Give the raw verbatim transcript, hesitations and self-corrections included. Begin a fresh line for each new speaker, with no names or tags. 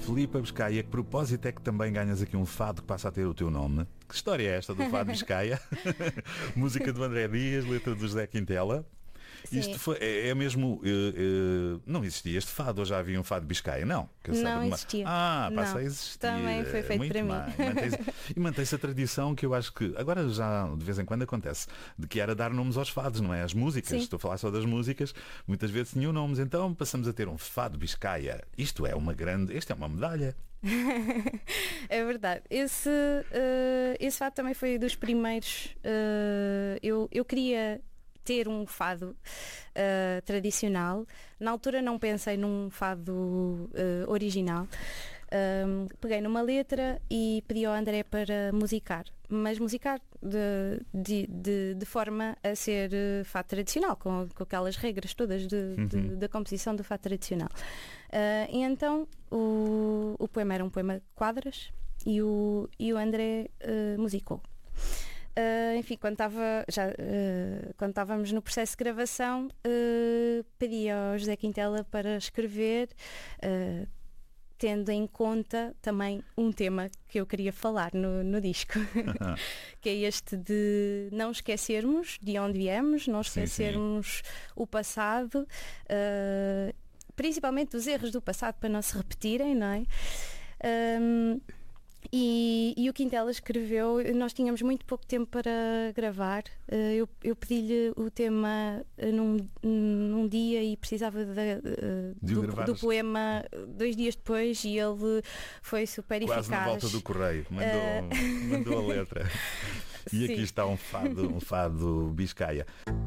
Filipa Biscaia, que propósito é que também ganhas aqui um fado que passa a ter o teu nome? Que história é esta do fado Biscaia? Música do André Dias, letra do José Quintela.
Sim.
Isto foi, é, é mesmo. Uh, uh, não existia este fado, ou já havia um fado Biscaia? Não. Que eu
Não
saiba,
existia.
Ah, passa
Não.
a existir.
Também foi feito
Muito
para
bem.
mim.
Mantém-se, e mantém-se a tradição que eu acho que agora já de vez em quando acontece, de que era dar nomes aos fados, não é? As músicas,
Sim.
estou a falar só das músicas, muitas vezes tinham nomes, então passamos a ter um fado Biscaia. Isto é uma grande. Isto é uma medalha.
É verdade. Esse, uh, esse fado também foi dos primeiros. Uh, eu, eu queria ter um fado uh, tradicional. Na altura não pensei num fado uh, original. Um, peguei numa letra e pedi ao André para musicar, mas musicar de, de, de, de forma a ser uh, fado tradicional, com, com aquelas regras todas de, uhum. de, da composição do fado tradicional. Uh, e então o, o poema era um poema de quadras e o, e o André uh, musicou. Uh, enfim, quando, estava, já, uh, quando estávamos no processo de gravação, uh, pedi ao José Quintela para escrever, uh, tendo em conta também um tema que eu queria falar no, no disco, que é este de não esquecermos de onde viemos, não esquecermos sim, sim. o passado, uh, principalmente os erros do passado para não se repetirem, não é? Um, E, e o Quintela escreveu, nós tínhamos muito pouco tempo para gravar, eu, eu pedi-lhe o tema num, num dia e precisava de, de, do, do poema dois dias depois e ele foi super
quase
eficaz.
Na volta do correio, mandou, uh... mandou a letra. E aqui está um fado, um fado Biscaia.